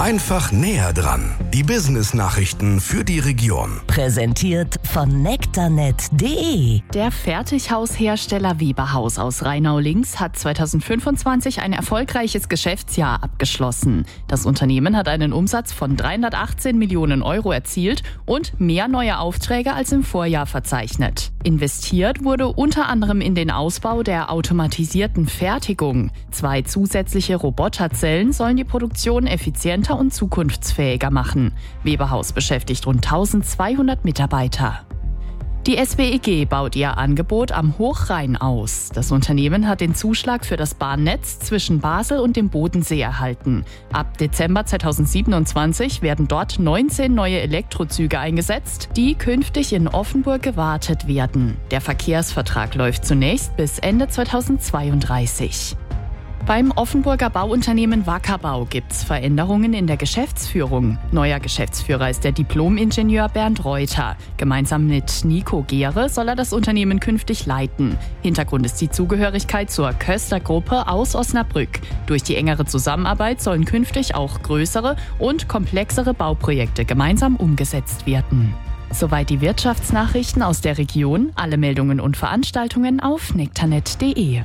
Einfach näher dran. Die Business-Nachrichten für die Region. Präsentiert von nektarnet.de. Der Fertighaushersteller Weberhaus aus Rheinau-Links hat 2025 ein erfolgreiches Geschäftsjahr abgeschlossen. Das Unternehmen hat einen Umsatz von 318 Millionen Euro erzielt und mehr neue Aufträge als im Vorjahr verzeichnet. Investiert wurde unter anderem in den Ausbau der automatisierten Fertigung. 2 zusätzliche Roboterzellen sollen die Produktion effizienter und zukunftsfähiger machen. Weberhaus beschäftigt rund 1200 Mitarbeiter. Die SWEG baut ihr Angebot am Hochrhein aus. Das Unternehmen hat den Zuschlag für das Bahnnetz zwischen Basel und dem Bodensee erhalten. Ab Dezember 2027 werden dort 19 neue Elektrozüge eingesetzt, die künftig in Offenburg gewartet werden. Der Verkehrsvertrag läuft zunächst bis Ende 2032. Beim Offenburger Bauunternehmen Wackerbau gibt's Veränderungen in der Geschäftsführung. Neuer Geschäftsführer ist der Diplom-Ingenieur Bernd Reuter. Gemeinsam mit Nico Gehre soll er das Unternehmen künftig leiten. Hintergrund ist die Zugehörigkeit zur Köster-Gruppe aus Osnabrück. Durch die engere Zusammenarbeit sollen künftig auch größere und komplexere Bauprojekte gemeinsam umgesetzt werden. Soweit die Wirtschaftsnachrichten aus der Region. Alle Meldungen und Veranstaltungen auf nektarnet.de.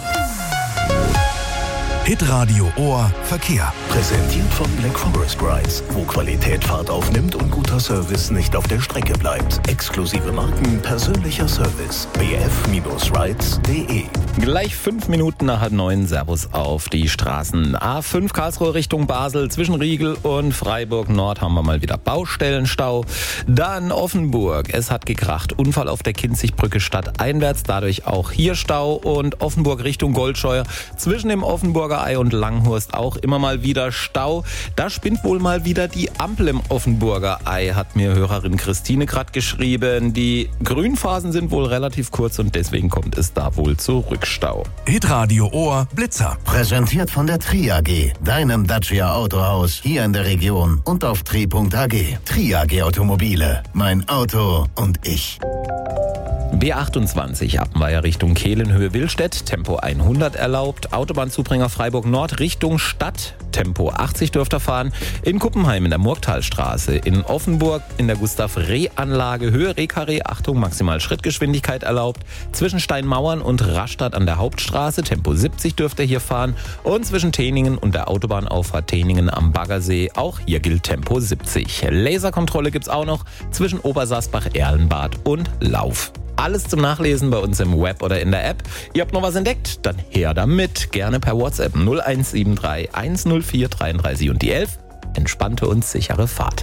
Hitradio Ohr Verkehr. Präsentiert von Black Forest Rides, wo Qualität Fahrt aufnimmt und guter Service nicht auf der Strecke bleibt. Exklusive Marken, persönlicher Service. bf-rides.de. Gleich 5 Minuten nach 8:30 Servus auf die Straßen. A5 Karlsruhe Richtung Basel, zwischen Riegel und Freiburg Nord haben wir mal wieder Baustellenstau. Dann Offenburg, es hat gekracht. Unfall auf der Kinzigbrücke stadteinwärts, dadurch auch hier Stau. Und Offenburg Richtung Goldscheuer, zwischen dem Offenburger Ei und Langhorst auch immer mal wieder Stau. Da spinnt wohl mal wieder die Ampel im Offenburger Ei, hat mir Hörerin Christine gerade geschrieben. Die Grünphasen sind wohl relativ kurz und deswegen kommt es da wohl zu Rückstau. Hitradio Ohr Blitzer. Präsentiert von der Tri-AG, deinem Dacia Autohaus hier in der Region und auf tri.ag. Tri-AG Automobile, mein Auto und ich. B28 Appenweier Richtung Kehlenhöhe-Willstedt, Tempo 100 erlaubt. Autobahnzubringer Freiburg Nord Richtung Stadt, Tempo 80 dürft ihr fahren. In Kuppenheim in der Murgtalstraße, in Offenburg in der Gustav-Reh-Anlage Höhe Rehkarree, Achtung, maximal Schrittgeschwindigkeit erlaubt. Zwischen Steinmauern und Rastatt an der Hauptstraße, Tempo 70 dürft ihr hier fahren. Und zwischen Teningen und der Autobahnauffahrt Teningen am Baggersee, auch hier gilt Tempo 70. Laserkontrolle gibt's auch noch zwischen Obersaßbach, Erlenbad und Lauf. Alles zum Nachlesen bei uns im Web oder in der App. Ihr habt noch was entdeckt? Dann her damit. Gerne per WhatsApp 0173 104 33 und die 11. Entspannte und sichere Fahrt.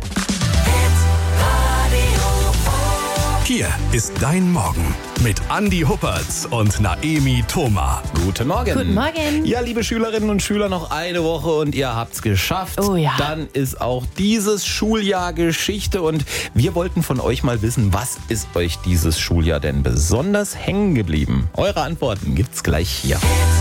Hier ist dein Morgen mit Andi Huppertz und Naemi Thoma. Guten Morgen. Guten Morgen. Ja, liebe Schülerinnen und Schüler, noch eine Woche und ihr habt's geschafft. Oh ja. Dann ist auch dieses Schuljahr Geschichte und wir wollten von euch mal wissen, was ist euch dieses Schuljahr denn besonders hängen geblieben? Eure Antworten gibt's gleich hier.